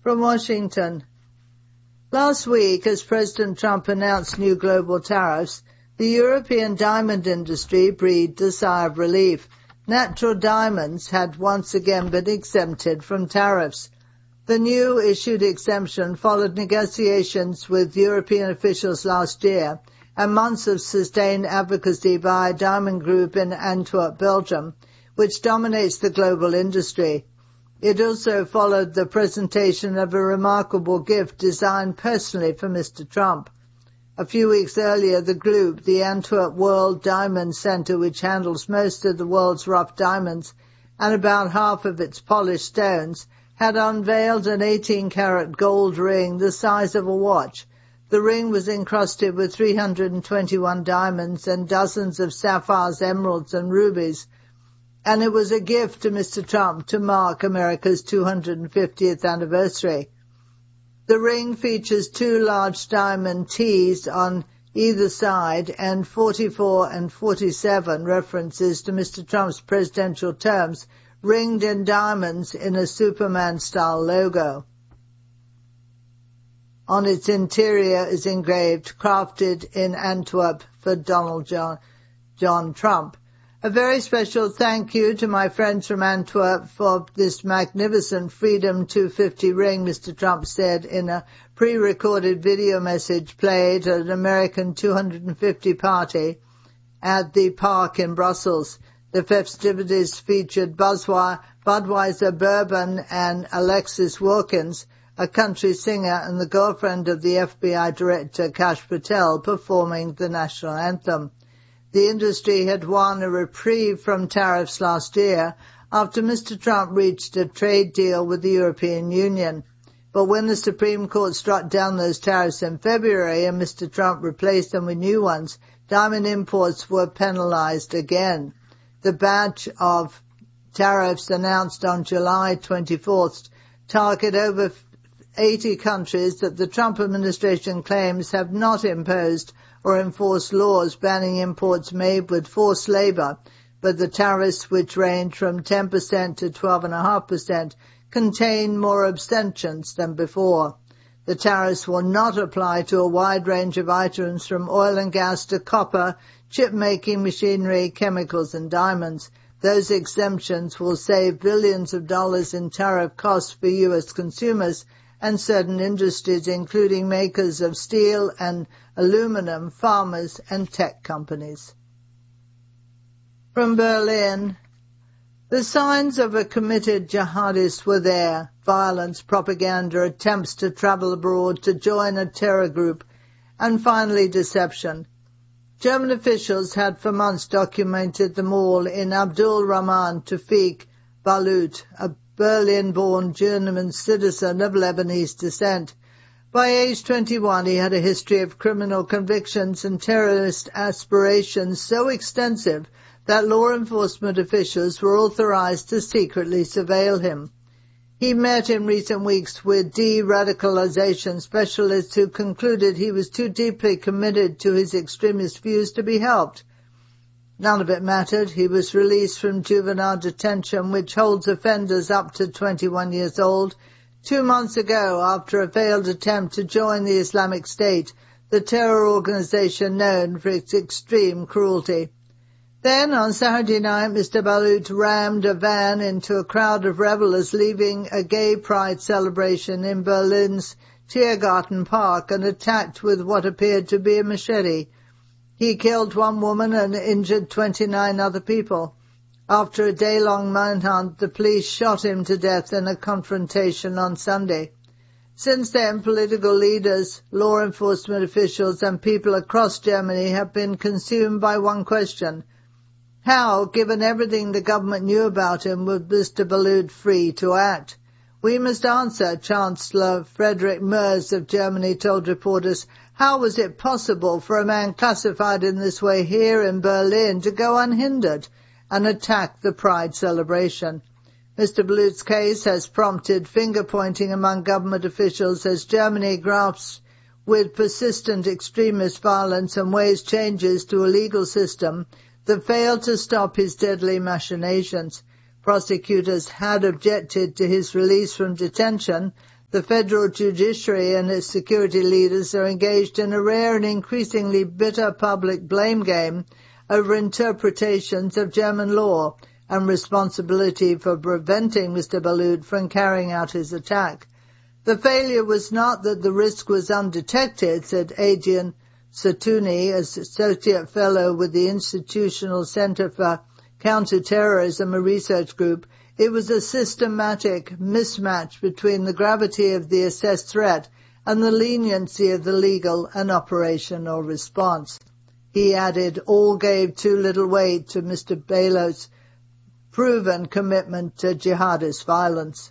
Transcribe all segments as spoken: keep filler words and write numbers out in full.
From Washington. Last week, as President Trump announced new global tariffs, the European diamond industry breathed a sigh of relief. Natural diamonds had once again been exempted from tariffs. The new issued exemption followed negotiations with European officials last year and months of sustained advocacy by a diamond group in Antwerp, Belgium, which dominates the global industry. It also followed the presentation of a remarkable gift designed personally for Mister Trump. A few weeks earlier, the group, the Antwerp World Diamond Center, which handles most of the world's rough diamonds and about half of its polished stones, had unveiled an eighteen karat gold ring the size of a watch. The ring was encrusted with three hundred twenty-one diamonds and dozens of sapphires, emeralds, and rubies, and it was a gift to Mister Trump to mark America's two hundred fiftieth anniversary. The ring features two large diamond T's on either side and forty-four and forty-seven references to Mister Trump's presidential terms, ringed in diamonds in a Superman-style logo. On its interior is engraved, "Crafted in Antwerp for Donald John, John Trump." A very special thank you to my friends from Antwerp for this magnificent Freedom two fifty ring, Mister Trump said in a pre-recorded video message played at an American two hundred fifty party at the park in Brussels. The festivities featured Budweiser, Budweiser Bourbon and Alexis Wilkins, a country singer and the girlfriend of the F B I Director Kash Patel, performing the national anthem. The industry had won a reprieve from tariffs last year after Mister Trump reached a trade deal with the European Union. But when the Supreme Court struck down those tariffs in February and Mister Trump replaced them with new ones, diamond imports were penalized again. The batch of tariffs announced on July twenty-fourth target over eighty countries that the Trump administration claims have not imposed or enforced laws banning imports made with forced labor, but the tariffs, which range from ten percent to twelve point five percent, contain more abstentions than before. The tariffs will not apply to a wide range of items from oil and gas to copper, chip-making machinery, chemicals, and diamonds. Those exemptions will save billions of dollars in tariff costs for U S consumers and certain industries, including makers of steel and aluminum, farmers, and tech companies. From Berlin, the signs of a committed jihadist were there: violence, propaganda, attempts to travel abroad to join a terror group, and finally deception. German officials had for months documented them all in Abdul Rahman Tawfiq Balut, a Berlin-born German citizen of Lebanese descent. By age twenty-one, he had a history of criminal convictions and terrorist aspirations so extensive that law enforcement officials were authorized to secretly surveil him. He met in recent weeks with de-radicalization specialists who concluded he was too deeply committed to his extremist views to be helped. None of it mattered. He was released from juvenile detention, which holds offenders up to twenty-one years old, two months ago after a failed attempt to join the Islamic State, the terror organization known for its extreme cruelty. Then, on Saturday night, Mister Balut rammed a van into a crowd of revelers leaving a gay pride celebration in Berlin's Tiergarten Park and attacked with what appeared to be a machete. He killed one woman and injured twenty-nine other people. After a day-long manhunt, the police shot him to death in a confrontation on Sunday. Since then, political leaders, law enforcement officials, and people across Germany have been consumed by one question: how, given everything the government knew about him, was Mister Balut free to act? We must answer, Chancellor Friedrich Merz of Germany told reporters. How was it possible for a man classified in this way here in Berlin to go unhindered and attack the Pride celebration? Mister Balut's case has prompted finger-pointing among government officials as Germany grasps with persistent extremist violence and weighs changes to a legal system that failed to stop his deadly machinations. Prosecutors had objected to his release from detention. The federal judiciary and its security leaders are engaged in a rare and increasingly bitter public blame game over interpretations of German law and responsibility for preventing Mister Balut from carrying out his attack. The failure was not that the risk was undetected, said Adrian Satuni, Associate Fellow with the Institutional Center for Counterterrorism, a research group. It was a systematic mismatch between the gravity of the assessed threat and the leniency of the legal and operational response. He added, all gave too little weight to Mister Balut's proven commitment to jihadist violence.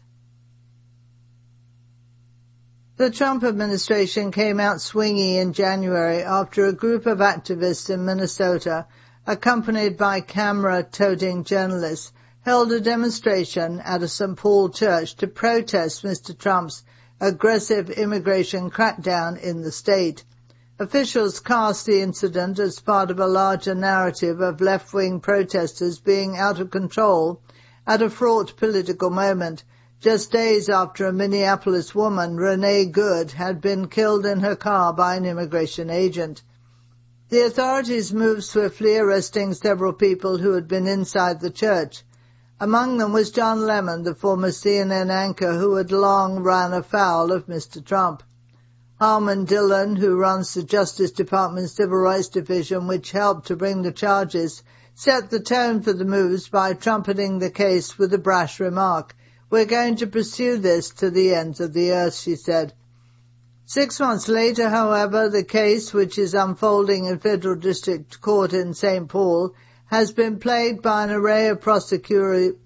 The Trump administration came out swinging in January after a group of activists in Minnesota, accompanied by camera-toting journalists, held a demonstration at a Saint Paul church to protest Mister Trump's aggressive immigration crackdown in the state. Officials cast the incident as part of a larger narrative of left-wing protesters being out of control at a fraught political moment, just days after a Minneapolis woman, Renee Good, had been killed in her car by an immigration agent. The authorities moved swiftly, arresting several people who had been inside the church. Among them was John Lemon, the former C N N anchor who had long run afoul of Mister Trump. Harmon Dillon, who runs the Justice Department's Civil Rights Division, which helped to bring the charges, set the tone for the moves by trumpeting the case with a brash remark. We're going to pursue this to the ends of the earth, she said. Six months later, however, the case, which is unfolding in Federal District Court in Saint Paul, has been plagued by an array of prosecutorial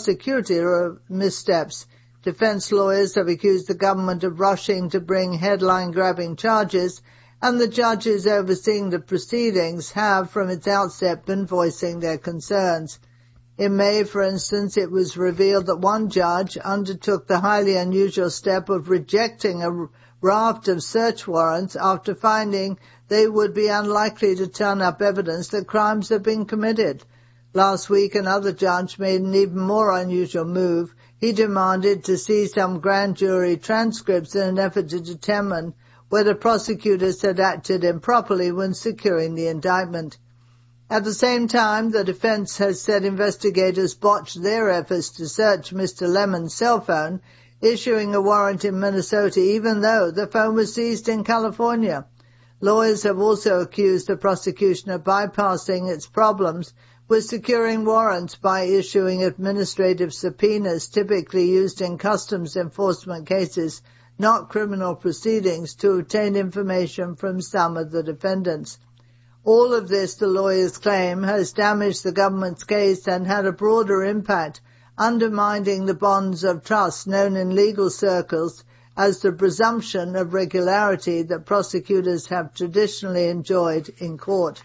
missteps. Defense lawyers have accused the government of rushing to bring headline-grabbing charges, and the judges overseeing the proceedings have, from its outset, been voicing their concerns. In May, for instance, it was revealed that one judge undertook the highly unusual step of rejecting a raft of search warrants after finding they would be unlikely to turn up evidence that crimes have been committed. Last week, another judge made an even more unusual move. He demanded to see some grand jury transcripts in an effort to determine whether prosecutors had acted improperly when securing the indictment. At the same time, the defense has said investigators botched their efforts to search Mister Lemon's cell phone, issuing a warrant in Minnesota even though the phone was seized in California. Lawyers have also accused the prosecution of bypassing its problems with securing warrants by issuing administrative subpoenas typically used in customs enforcement cases, not criminal proceedings, to obtain information from some of the defendants. All of this, the lawyers claim, has damaged the government's case and had a broader impact, undermining the bonds of trust known in legal circles as the presumption of regularity that prosecutors have traditionally enjoyed in court.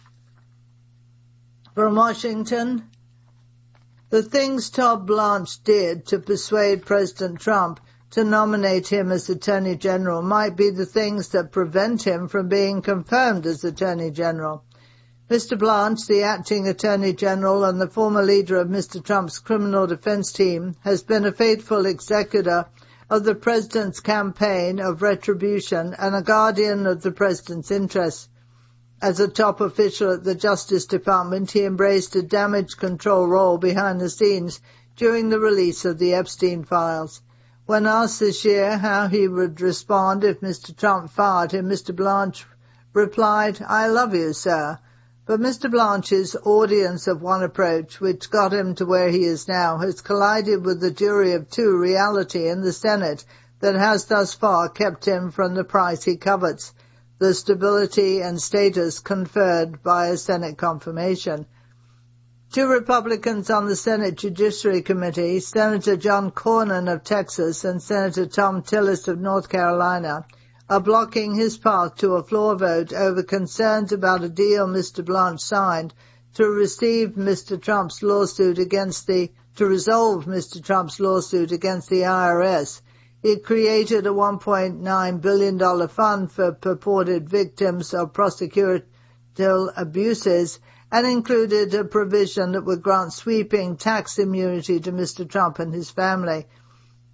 From Washington, the things Todd Blanche did to persuade President Trump to nominate him as Attorney General might be the things that prevent him from being confirmed as Attorney General. Mister Blanche, the acting Attorney General and the former leader of Mister Trump's criminal defense team, has been a faithful executor of the President's campaign of retribution and a guardian of the President's interests. As a top official at the Justice Department, he embraced a damage control role behind the scenes during the release of the Epstein files. When asked this year how he would respond if Mister Trump fired him, Mister Blanche replied, "I love you, sir." But Mister Blanche's audience of one approach, which got him to where he is now, has collided with the jury of two reality in the Senate that has thus far kept him from the prize he covets, the stability and status conferred by a Senate confirmation. Two Republicans on the Senate Judiciary Committee, Senator John Cornyn of Texas and Senator Thom Tillis of North Carolina, are blocking his path to a floor vote over concerns about a deal Mister Blanche signed to receive Mister Trump's lawsuit against the, to resolve Mister Trump's lawsuit against the I R S. It created a one point nine billion dollars fund for purported victims of prosecutorial abuses and included a provision that would grant sweeping tax immunity to Mister Trump and his family.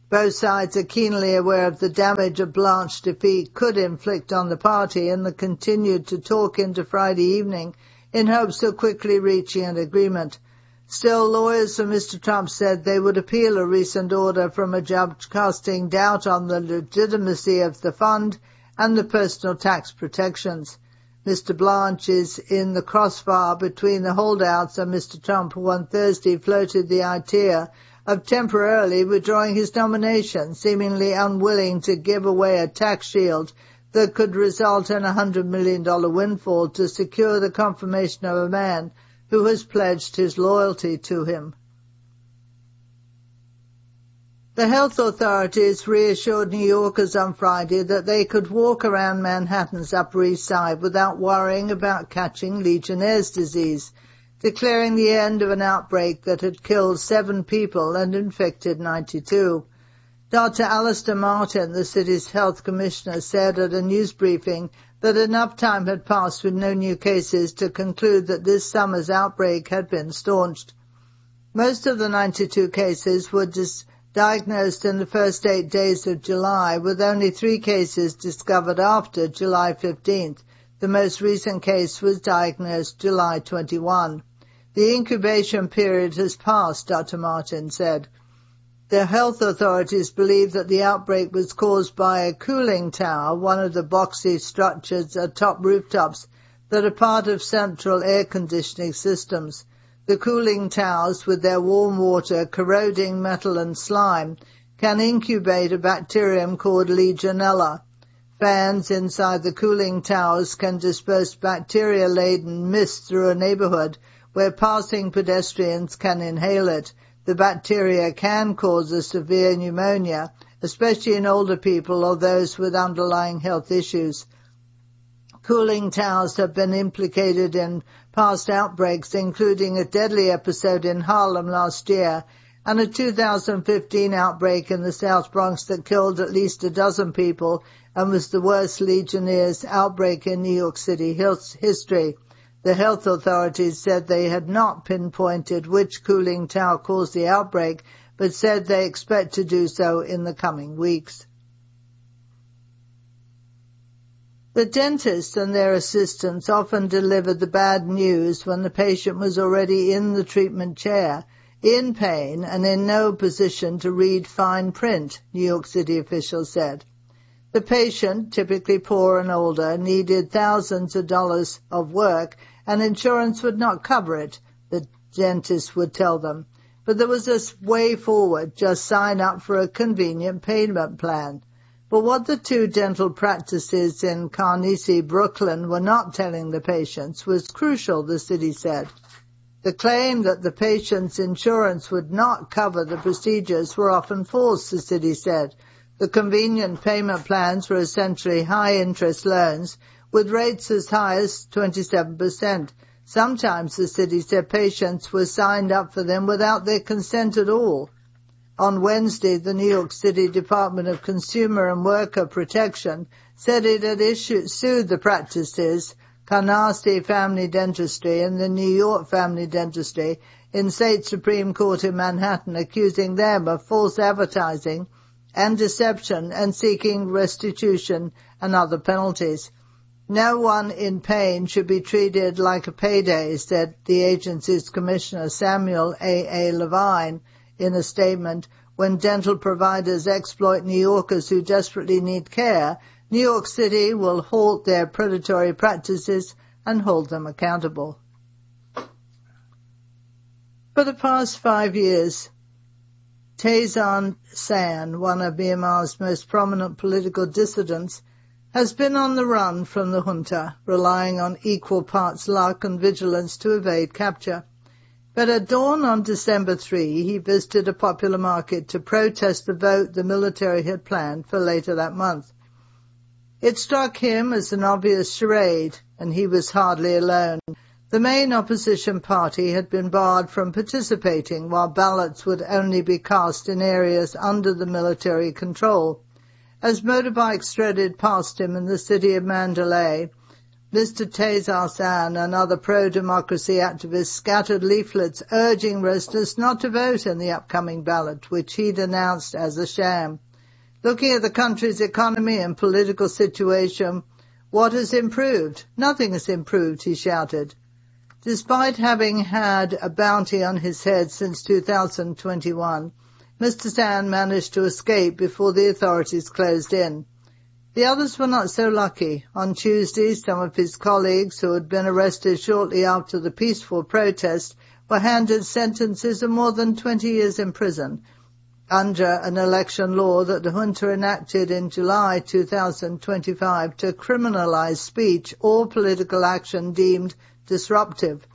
Both sides are keenly aware of the damage a Blanche defeat could inflict on the party, and they continued to talk into Friday evening in hopes of quickly reaching an agreement. Still, lawyers for Mister Trump said they would appeal a recent order from a judge casting doubt on the legitimacy of the fund and the personal tax protections. Mister Blanche is in the crossfire between the holdouts and Mister Trump, who on Thursday floated the idea of temporarily withdrawing his nomination, seemingly unwilling to give away a tax shield that could result in a one hundred million dollars windfall to secure the confirmation of a man who has pledged his loyalty to him. The health authorities reassured New Yorkers on Friday that they could walk around Manhattan's Upper East Side without worrying about catching Legionnaire's disease, declaring the end of an outbreak that had killed seven people and infected ninety-two. Doctor Alistair Martin, the city's health commissioner, said at a news briefing that enough time had passed with no new cases to conclude that this summer's outbreak had been staunched. Most of the ninety-two cases were dis- diagnosed in the first eight days of July, with only three cases discovered after July fifteenth. The most recent case was diagnosed July twenty-first. The incubation period has passed, Doctor Martin said. The health authorities believe that the outbreak was caused by a cooling tower, one of the boxy structures atop rooftops that are part of central air conditioning systems. The cooling towers, with their warm water corroding metal and slime, can incubate a bacterium called Legionella. Fans inside the cooling towers can disperse bacteria-laden mist through a neighborhood where passing pedestrians can inhale it. The bacteria can cause a severe pneumonia, especially in older people or those with underlying health issues. Cooling towers have been implicated in past outbreaks, including a deadly episode in Harlem last year and a two thousand fifteen outbreak in the South Bronx that killed at least a dozen people and was the worst Legionnaire's outbreak in New York City history. The health authorities said they had not pinpointed which cooling tower caused the outbreak, but said they expect to do so in the coming weeks. The dentists and their assistants often delivered the bad news when the patient was already in the treatment chair, in pain and in no position to read fine print, New York City officials said. The patient, typically poor and older, needed thousands of dollars of work, and insurance would not cover it, the dentist would tell them. But there was a way forward, just sign up for a convenient payment plan. But what the two dental practices in Carnegie, Brooklyn were not telling the patients was crucial, the city said. The claim that the patient's insurance would not cover the procedures were often false, the city said. The convenient payment plans were essentially high-interest loans with rates as high as twenty-seven percent. Sometimes, the city said, patients were signed up for them without their consent at all. On Wednesday, the New York City Department of Consumer and Worker Protection said it had issued, sued the practices, Carnegie Family Dentistry and the New York Family Dentistry, in State Supreme Court in Manhattan, accusing them of false advertising and deception and seeking restitution and other penalties. No one in pain should be treated like a payday, said the agency's commissioner Samuel A. A. Levine in a statement. When dental providers exploit New Yorkers who desperately need care, New York City will halt their predatory practices and hold them accountable. For the past five years, Taeson San, one of Myanmar's most prominent political dissidents, has been on the run from the junta, relying on equal parts luck and vigilance to evade capture. But at dawn on December third, he visited a popular market to protest the vote the military had planned for later that month. It struck him as an obvious charade, and he was hardly alone. The main opposition party had been barred from participating, while ballots would only be cast in areas under the military control. As motorbikes threaded past him in the city of Mandalay, Mister Taizar-san and other pro-democracy activists scattered leaflets urging residents not to vote in the upcoming ballot, which he'd announced as a sham. Looking at the country's economy and political situation, what has improved? Nothing has improved, he shouted. Despite having had a bounty on his head since two thousand twenty-one, Mister San managed to escape before the authorities closed in. The others were not so lucky. On Tuesday, some of his colleagues who had been arrested shortly after the peaceful protest were handed sentences of more than twenty years in prison under an election law that the junta enacted in July two thousand twenty-five to criminalize speech or political action deemed disruptive.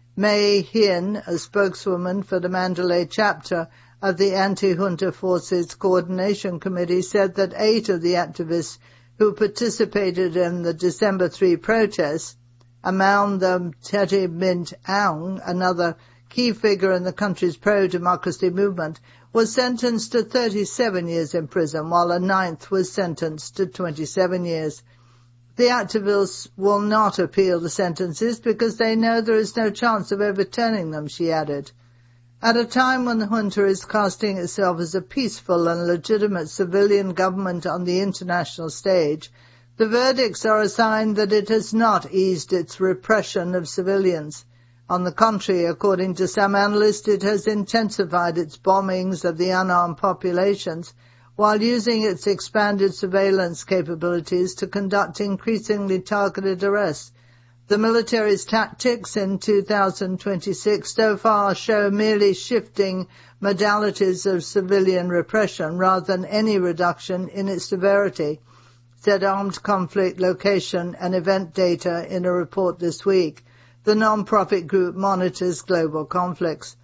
Mei Hin, a spokeswoman for the Mandalay chapter of the Anti-Junta Forces Coordination Committee, said that eight of the activists who participated in the December third protests, among them Tete Mint Aung, another key figure in the country's pro-democracy movement, was sentenced to thirty-seven years in prison, while a ninth was sentenced to twenty-seven years. The activists will not appeal the sentences because they know there is no chance of overturning them, she added. At a time when the junta is casting itself as a peaceful and legitimate civilian government on the international stage, the verdicts are a sign that it has not eased its repression of civilians. On the contrary, according to some analysts, it has intensified its bombings of the unarmed populations while using its expanded surveillance capabilities to conduct increasingly targeted arrests. The military's tactics in two thousand twenty-six so far show merely shifting modalities of civilian repression rather than any reduction in its severity, said Armed Conflict Location and Event Data in a report this week. The non-profit group monitors global conflicts.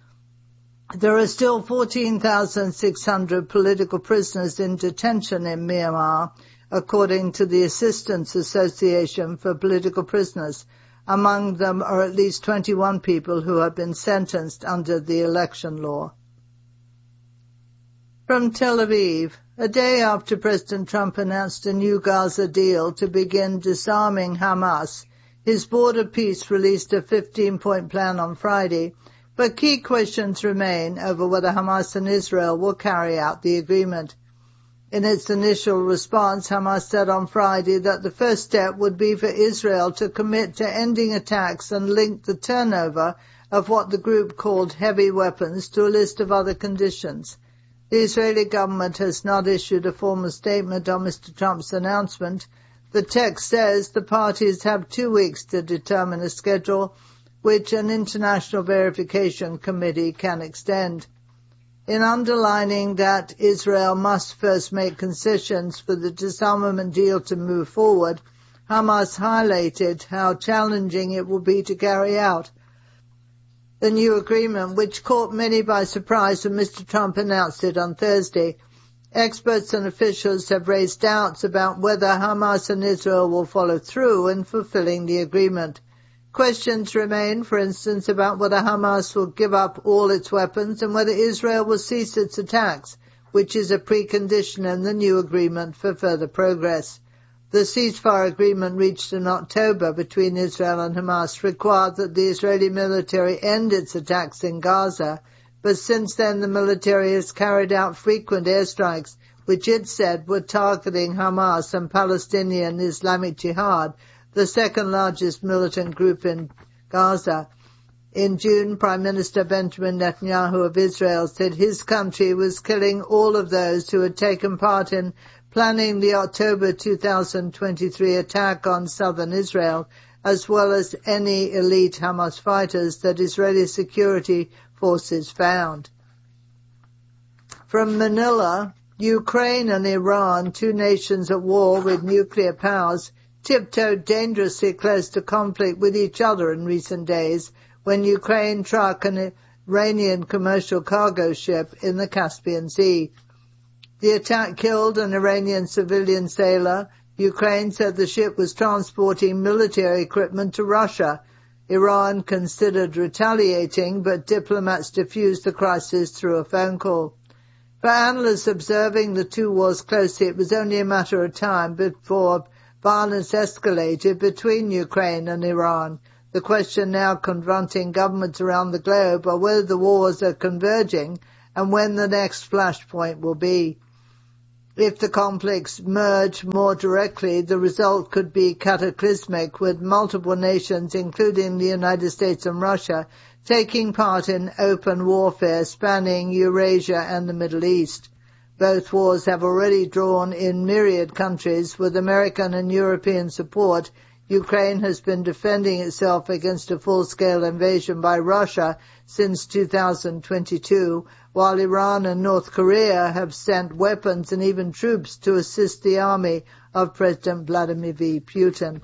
There are still fourteen thousand six hundred political prisoners in detention in Myanmar, according to the Assistance Association for Political Prisoners. Among them are at least twenty-one people who have been sentenced under the election law. From Tel Aviv, a day after President Trump announced a new Gaza deal to begin disarming Hamas, his Board of Peace released a fifteen-point plan on Friday, but key questions remain over whether Hamas and Israel will carry out the agreement. In its initial response, Hamas said on Friday that the first step would be for Israel to commit to ending attacks and link the turnover of what the group called heavy weapons to a list of other conditions. The Israeli government has not issued a formal statement on Mister Trump's announcement. The text says the parties have two weeks to determine a schedule which an international verification committee can extend. In underlining that Israel must first make concessions for the disarmament deal to move forward, Hamas highlighted how challenging it will be to carry out the new agreement, which caught many by surprise when Mister Trump announced it on Thursday. Experts and officials have raised doubts about whether Hamas and Israel will follow through in fulfilling the agreement. Questions remain, for instance, about whether Hamas will give up all its weapons and whether Israel will cease its attacks, which is a precondition in the new agreement for further progress. The ceasefire agreement reached in October between Israel and Hamas required that the Israeli military end its attacks in Gaza, but since then the military has carried out frequent airstrikes, which it said were targeting Hamas and Palestinian Islamic Jihad, the second largest militant group in Gaza. In June, Prime Minister Benjamin Netanyahu of Israel said his country was killing all of those who had taken part in planning the October two thousand twenty-three attack on southern Israel, as well as any elite Hamas fighters that Israeli security forces found. From Manila, Ukraine and Iran, two nations at war with nuclear powers, tiptoed dangerously close to conflict with each other in recent days when Ukraine struck an Iranian commercial cargo ship in the Caspian Sea. The attack killed an Iranian civilian sailor. Ukraine said the ship was transporting military equipment to Russia. Iran considered retaliating, but diplomats diffused the crisis through a phone call. For analysts observing the two wars closely, it was only a matter of time before violence escalated between Ukraine and Iran. The question now confronting governments around the globe are whether the wars are converging and when the next flashpoint will be. If the conflicts merge more directly, the result could be cataclysmic, with multiple nations, including the United States and Russia, taking part in open warfare spanning Eurasia and the Middle East. Both wars have already drawn in myriad countries. With American and European support, Ukraine has been defending itself against a full-scale invasion by Russia since two thousand twenty-two, while Iran and North Korea have sent weapons and even troops to assist the army of President Vladimir Putin.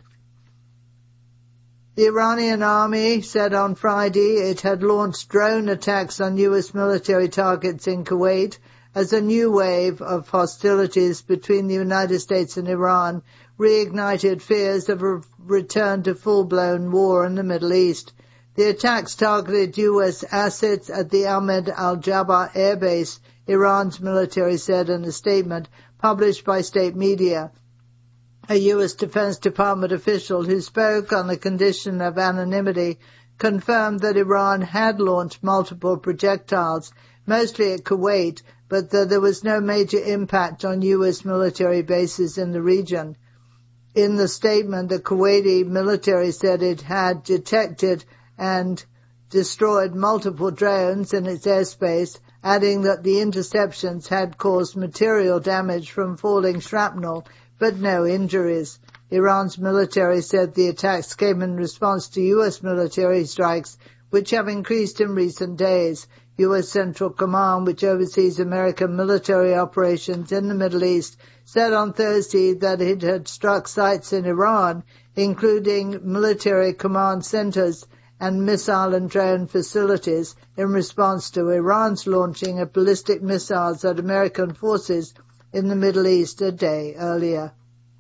The Iranian army said on Friday it had launched drone attacks on U S military targets in Kuwait as a new wave of hostilities between the United States and Iran reignited fears of a return to full-blown war in the Middle East. The attacks targeted U S assets at the Ahmed al-Jabbar air base, Iran's military said in a statement published by state media. A U S Defense Department official who spoke on the condition of anonymity confirmed that Iran had launched multiple projectiles, mostly at Kuwait, but that there was no major impact on U S military bases in the region. In the statement, the Kuwaiti military said it had detected and destroyed multiple drones in its airspace, adding that the interceptions had caused material damage from falling shrapnel, but no injuries. Iran's military said the attacks came in response to U S military strikes, which have increased in recent days. U S Central Command, which oversees American military operations in the Middle East, said on Thursday that it had struck sites in Iran, including military command centers and missile and drone facilities, in response to Iran's launching of ballistic missiles at American forces in the Middle East a day earlier.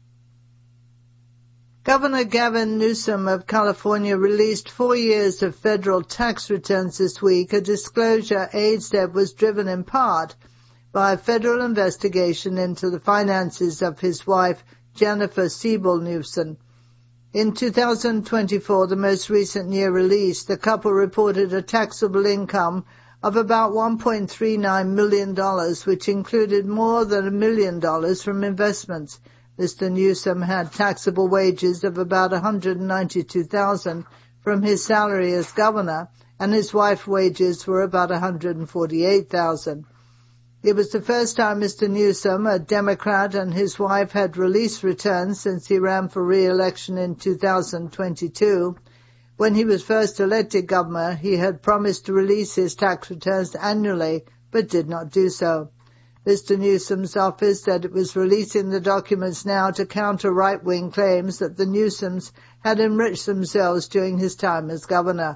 Governor Gavin Newsom of California released four years of federal tax returns this week, a disclosure aide said was driven in part by a federal investigation into the finances of his wife, Jennifer Siebel Newsom. In two thousand twenty-four, the most recent year released, the couple reported a taxable income of about one point three nine million dollars, which included more than a million dollars from investments. Mister Newsom had taxable wages of about one hundred ninety-two thousand dollars from his salary as governor, and his wife's wages were about one hundred forty-eight thousand dollars. It was the first time Mister Newsom, a Democrat, and his wife had released returns since he ran for re-election in two thousand twenty-two. When he was first elected governor, he had promised to release his tax returns annually, but did not do so. Mister Newsom's office said it was releasing the documents now to counter right-wing claims that the Newsoms had enriched themselves during his time as governor.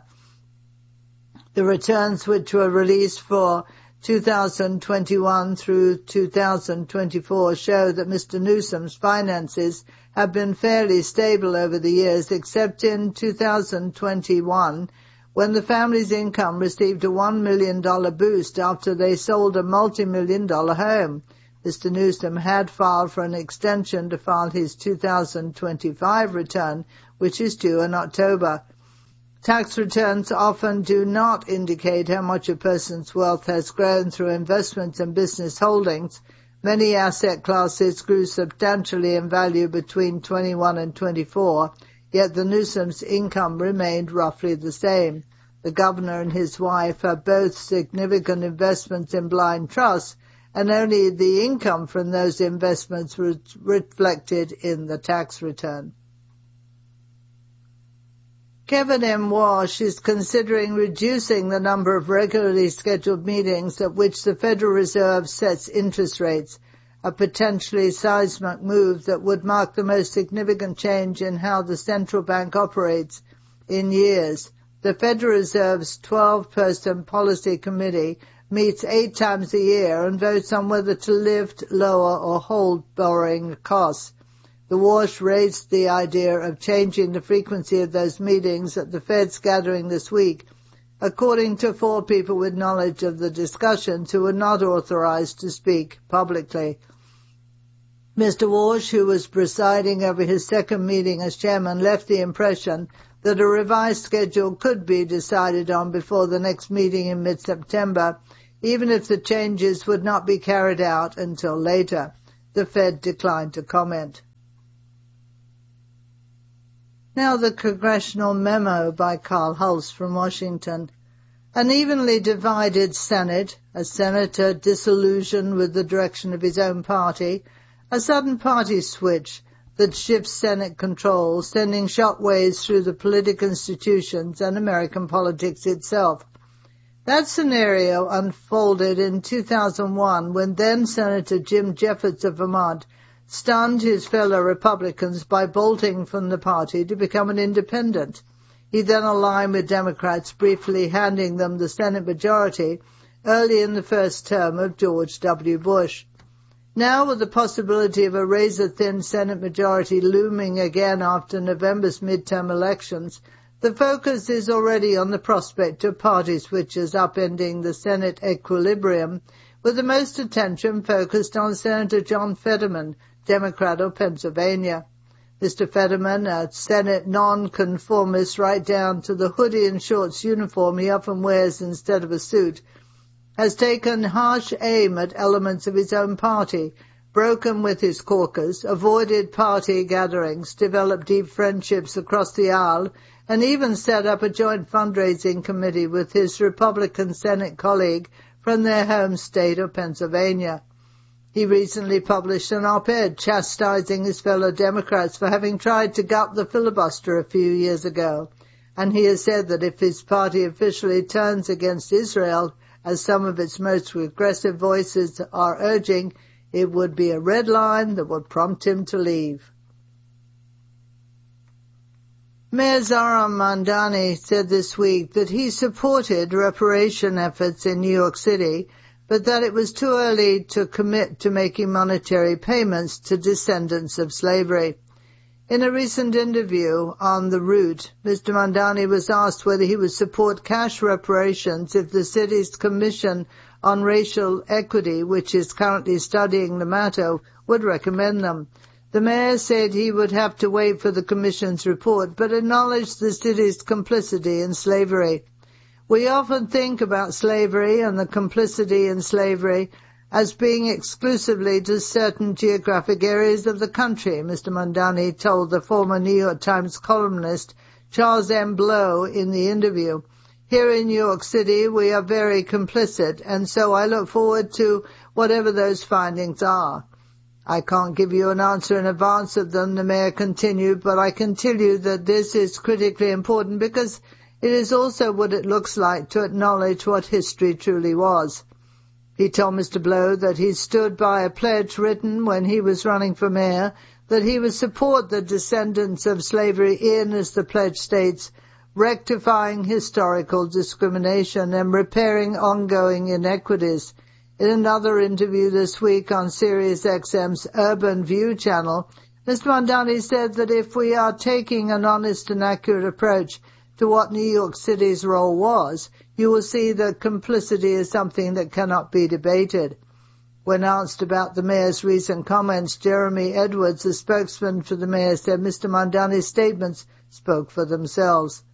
The returns, which were released for two thousand twenty-one through two thousand twenty-four, show that Mister Newsom's finances have been fairly stable over the years, except in two thousand twenty-one, when the family's income received a one million dollars boost after they sold a multi-million dollar home. Mister Newsom had filed for an extension to file his two thousand twenty-five return, which is due in October. Tax returns often do not indicate how much a person's wealth has grown through investments and business holdings. Many asset classes grew substantially in value between twenty-one and twenty-four, yet the Newsoms' income remained roughly the same. The governor and his wife have both significant investments in blind trusts, and only the income from those investments was reflected in the tax return. Kevin M. Walsh is considering reducing the number of regularly scheduled meetings at which the Federal Reserve sets interest rates, a potentially seismic move that would mark the most significant change in how the central bank operates in years. The Federal Reserve's twelve-person policy committee meets eight times a year and votes on whether to lift, lower, or hold borrowing costs. The Walsh raised the idea of changing the frequency of those meetings at the Fed's gathering this week, according to four people with knowledge of the discussions who were not authorized to speak publicly. Mister Walsh, who was presiding over his second meeting as chairman, left the impression that a revised schedule could be decided on before the next meeting in mid-September, even if the changes would not be carried out until later. The Fed declined to comment. Now the congressional memo by Carl Hulse from Washington. An evenly divided Senate, a senator disillusioned with the direction of his own party, a sudden party switch that shifts Senate control, sending shockwaves through the political institutions and American politics itself. That scenario unfolded in two thousand one when then-Senator Jim Jeffords of Vermont stunned his fellow Republicans by bolting from the party to become an independent. He then aligned with Democrats, briefly handing them the Senate majority early in the first term of George W. Bush. Now, with the possibility of a razor-thin Senate majority looming again after November's midterm elections, the focus is already on the prospect of party switches upending the Senate equilibrium, with the most attention focused on Senator John Fetterman, Democrat of Pennsylvania. Mister Fetterman, a Senate nonconformist right down to the hoodie and shorts uniform he often wears instead of a suit, has taken harsh aim at elements of his own party, broken with his caucus, avoided party gatherings, developed deep friendships across the aisle, and even set up a joint fundraising committee with his Republican Senate colleague from their home state of Pennsylvania. He recently published an op-ed chastising his fellow Democrats for having tried to gut the filibuster a few years ago, and he has said that if his party officially turns against Israel, as some of its most aggressive voices are urging, it would be a red line that would prompt him to leave. Mayor Zohran Mamdani said this week that he supported reparation efforts in New York City, but that it was too early to commit to making monetary payments to descendants of slavery. In a recent interview on The Root, Mister Mamdani was asked whether he would support cash reparations if the city's Commission on Racial Equity, which is currently studying the matter, would recommend them. The mayor said he would have to wait for the Commission's report, but acknowledged the city's complicity in slavery. We often think about slavery and the complicity in slavery as being exclusively to certain geographic areas of the country, Mister Mamdani told the former New York Times columnist Charles M. Blow in the interview. Here in New York City, we are very complicit, and so I look forward to whatever those findings are. I can't give you an answer in advance of them, the mayor continued, but I can tell you that this is critically important because it is also what it looks like to acknowledge what history truly was. He told Mister Blow that he stood by a pledge written when he was running for mayor that he would support the descendants of slavery in, as the pledge states, rectifying historical discrimination and repairing ongoing inequities. In another interview this week on Sirius X M's Urban View channel, Mister Mamdani said that if we are taking an honest and accurate approach to what New York City's role was, you will see that complicity is something that cannot be debated. When asked about the mayor's recent comments, Jeremy Edwards, a spokesman for the mayor, said Mister Mamdani's statements spoke for themselves.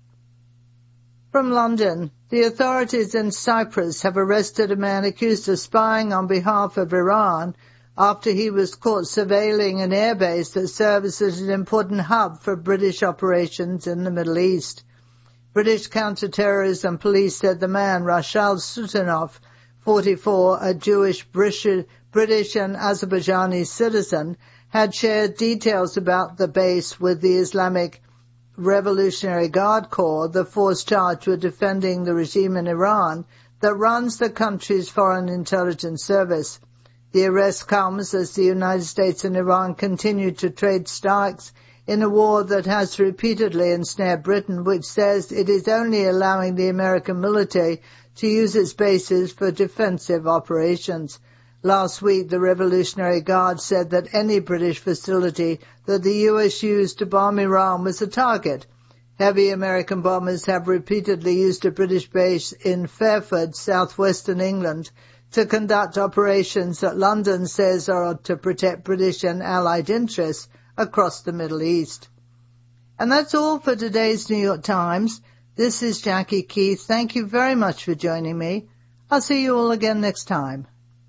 From London, the authorities in Cyprus have arrested a man accused of spying on behalf of Iran after he was caught surveilling an airbase that serves as an important hub for British operations in the Middle East. British counter-terrorism police said the man, Rashal Sutanov, forty-four, a Jewish, British and Azerbaijani citizen, had shared details about the base with the Islamic Revolutionary Guard Corps, the force charged with defending the regime in Iran that runs the country's foreign intelligence service. The arrest comes as the United States and Iran continue to trade strikes in a war that has repeatedly ensnared Britain, which says it is only allowing the American military to use its bases for defensive operations. Last week, the Revolutionary Guard said that any British facility that the U S used to bomb Iran was a target. Heavy American bombers have repeatedly used a British base in Fairford, southwestern England, to conduct operations that London says are to protect British and Allied interests across the Middle East. And that's all for today's New York Times. This is Jackie Keith. Thank you very much for joining me. I'll see you all again next time.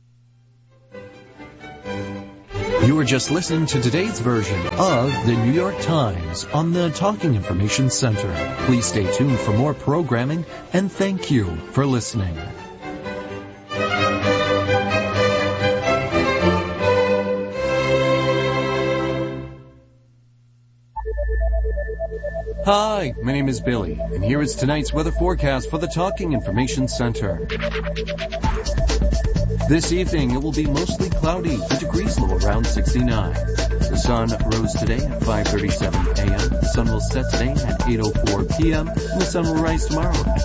You were just listening to today's version of the New York Times on the Talking Information Center. Please stay tuned for more programming, and thank you for listening. Hi, my name is Billy, and here is tonight's weather forecast for the Talking Information Center. This evening, it will be mostly cloudy, the degrees low around sixty-nine. The sun rose today at five thirty-seven a.m. The sun will set today at eight oh four p.m. and the sun will rise tomorrow at